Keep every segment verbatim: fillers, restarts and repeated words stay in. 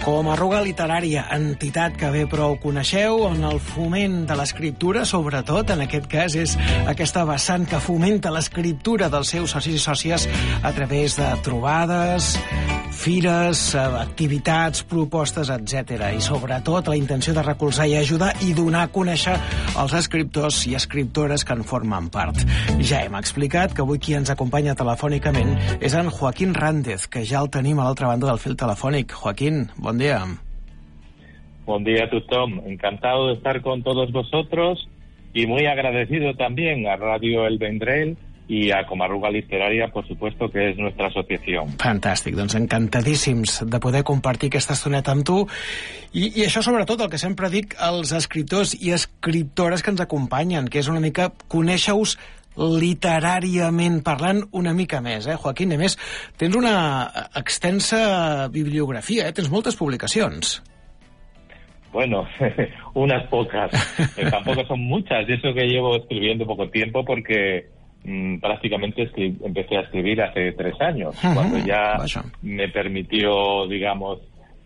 Com a Arruga Literària, entitat que bé prou coneixeu, on el foment de l'escriptura, sobretot, en aquest cas, és aquesta vessant que fomenta l'escriptura dels seus socis i sòcies a través de trobades, fires, activitats, propostes, etcètera. I, sobretot, la intenció de recolzar i ajudar i donar a conèixer els escriptors i escriptores que en formen part. Ja hem explicat que avui qui ens acompanya telefònicament és en Joaquín Ràndez, que ja el tenim a l'altra banda del fil telefònic. Joaquín, bon dia. Buen día a Tom. Encantado de estar con todos vosotros y muy agradecido también a Radio El Vendrell y a Com a Arruga Literaria, por supuesto, que es nuestra asociación. Fantàstic, doncs encantadíssims de poder compartir aquesta estoneta amb tu i, i això sobretot el que sempre dic als escriptors i escriptores que ens acompanyen, que és una mica conèixer-us literàriament parlant una mica més, eh, Joaquín? A més, tens una extensa bibliografia, eh? Tens moltes publicacions. Bueno, unas pocas. Eh, tampoco son muchas, y eso que llevo escribiendo poco tiempo porque mmm, prácticamente escri- empecé a escribir hace tres años, uh-huh. cuando ya Vaya. me permitió, digamos,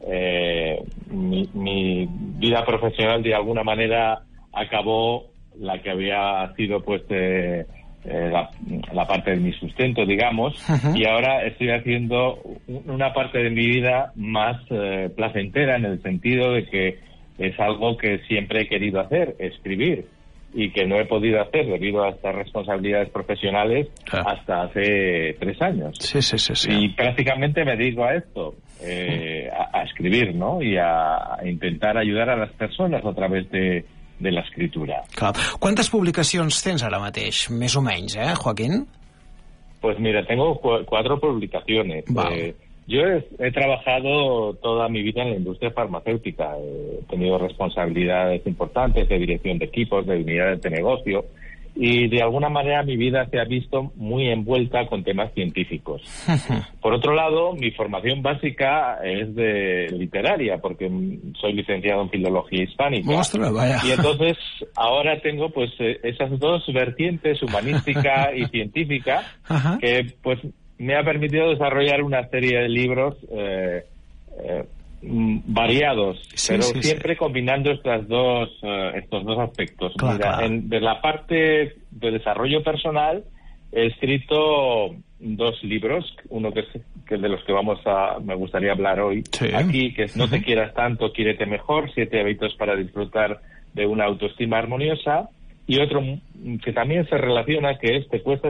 eh, mi, mi vida profesional de alguna manera acabó la que había sido pues eh, eh, la, la parte de mi sustento, digamos, uh-huh. y ahora estoy haciendo una parte de mi vida más eh, placentera, en el sentido de que es algo que siempre he querido hacer, escribir, y que no he podido hacer debido a estas responsabilidades profesionales ah. hasta hace tres años. Sí, sí, sí, sí. Y prácticamente me dedico a esto, eh, a, a escribir, ¿no? Y a, a intentar ayudar a las personas a través de, de la escritura. Clar. Quantes publicacions tens ara mateix? Més o menys, eh, Joaquín? Pues mira, tengo cu- cuatro publicaciones. Eh, yo he, he trabajado toda mi vida en la industria farmacéutica. He tenido responsabilidades importantes de dirección de equipos, de unidades de negocio, y de alguna manera mi vida se ha visto muy envuelta con temas científicos. Por otro lado, mi formación básica es de literaria, porque soy licenciado en filología hispánica. Ostras, vaya. Y entonces ahora tengo pues esas dos vertientes, humanística y científica, Ajá. que pues me ha permitido desarrollar una serie de libros eh, eh, variados, sí, pero sí, siempre sí. combinando estas dos uh, estos dos aspectos. Claro, Mira, claro. En, de la parte de desarrollo personal he escrito dos libros, uno que es, que es de los que vamos a me gustaría hablar hoy sí. aquí, que es No uh-huh. te quieras tanto, quiérete mejor, siete hábitos para disfrutar de una autoestima armoniosa, y otro que también se relaciona, que es Te cuesta